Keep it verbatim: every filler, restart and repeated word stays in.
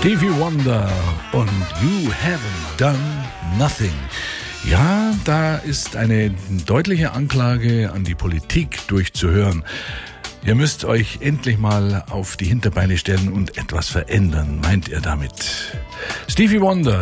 Stevie Wonder und You Haven't Done Nothing. Ja, da ist eine deutliche Anklage an die Politik durchzuhören. Ihr müsst euch endlich mal auf die Hinterbeine stellen und etwas verändern, meint er damit. Stevie Wonder.